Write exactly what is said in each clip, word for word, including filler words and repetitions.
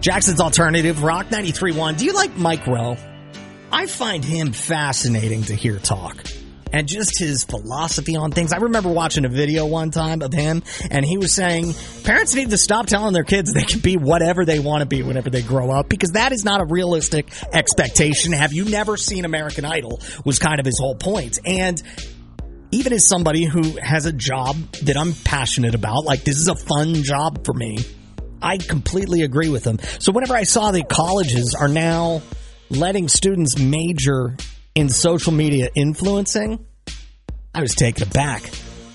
Jackson's Alternative, Rock ninety-three point one. Do you like Mike Rowe? I find him fascinating to hear talk. And just his philosophy on things. I remember watching a video one time of him, and he was saying parents need to stop telling their kids they can be whatever they want to be whenever they grow up, because that is not a realistic expectation. Have you never seen American Idol was kind of his whole point. And even as somebody who has a job that I'm passionate about, like this is a fun job for me, I completely agree with him. So whenever I saw that colleges are now letting students major in social media influencing, I was taken aback.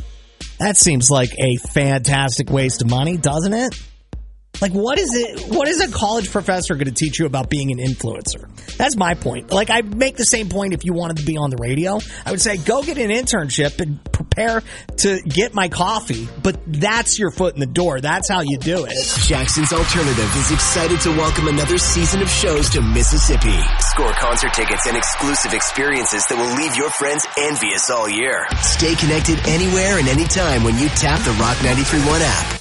That seems like a fantastic waste of money, doesn't it? Like, what is it? What is a college professor going to teach you about being an influencer? That's my point. Like, I make the same point if you wanted to be on the radio. I would say, go get an internship and prepare to get my coffee. But that's your foot in the door. That's how you do it. Jackson's Alternative is excited to welcome another season of shows to Mississippi. Score concert tickets and exclusive experiences that will leave your friends envious all year. Stay connected anywhere and anytime when you tap the Rock ninety-three point one app.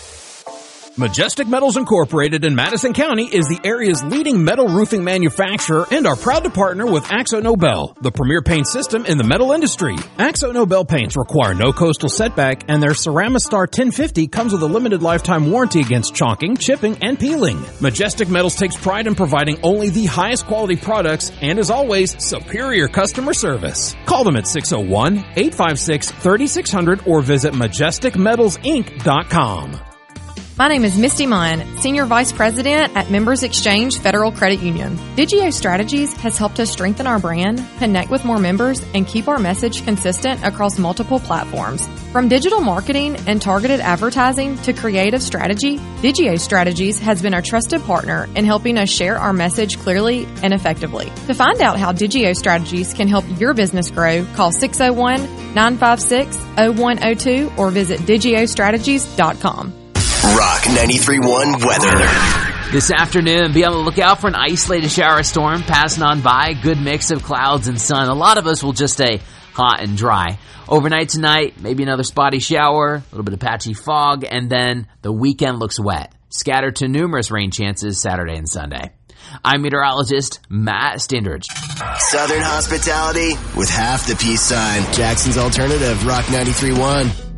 Majestic Metals Incorporated in Madison County is the area's leading metal roofing manufacturer and are proud to partner with Axo Nobel, the premier paint system in the metal industry. Axo Nobel paints require no coastal setback, and their Ceramistar ten fifty comes with a limited lifetime warranty against chalking, chipping, and peeling. Majestic Metals takes pride in providing only the highest quality products and, as always, superior customer service. Call them at six oh one, eight five six, three six zero zero or visit majestic metals inc dot com. My name is Misty Munn, Senior Vice President at Members Exchange Federal Credit Union. Digio Strategies has helped us strengthen our brand, connect with more members, and keep our message consistent across multiple platforms. From digital marketing and targeted advertising to creative strategy, Digio Strategies has been a trusted partner in helping us share our message clearly and effectively. To find out how Digio Strategies can help your business grow, call six oh one, nine five six, oh one oh two or visit digio strategies dot com. Rock ninety-three point one weather. This afternoon, be on the lookout for an isolated shower storm passing on by. Good mix of clouds and sun. A lot of us will just stay hot and dry. Overnight tonight, maybe another spotty shower, a little bit of patchy fog, and then the weekend looks wet. Scattered to numerous rain chances Saturday and Sunday. I'm meteorologist Matt Standridge. Southern hospitality with half the peace sign. Jackson's Alternative, Rock ninety-three point one.